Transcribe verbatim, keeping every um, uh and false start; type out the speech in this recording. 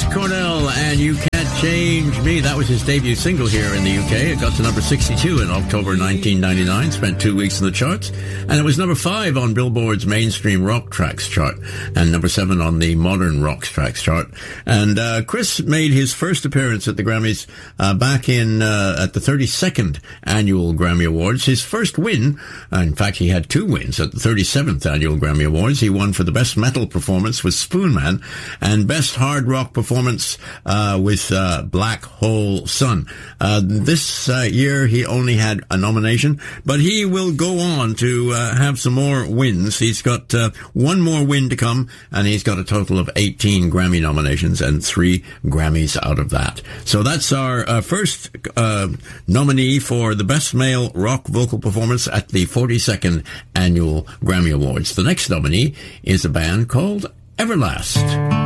Cornell and You Can't Change Me. That was his debut single here in the U K. It got to number sixty-two in October nineteen ninety-nine, spent two weeks in the charts, and it was number five on Billboard's mainstream rock tracks chart, and number seven on the modern rock tracks chart. And uh, Chris made his first appearance at the Grammys uh, back in uh, at the thirty-second annual Grammy Awards. His first win, uh, in fact, he had two wins at the thirty-seventh annual Grammy Awards. He won for the best metal performance with Spoon Man and best hard rock performance uh, with uh, Black Hole Sun. Uh, this uh, year he only had a nomination, but he will go on to uh, have some more wins. He's got uh, one more win to come, and he's got a total of eighteen Grammy nominations and three Grammys out of that. So that's our uh, first uh, nominee for the best male rock vocal performance at the forty-second annual Grammy Awards. The next nominee is a band called Everlast.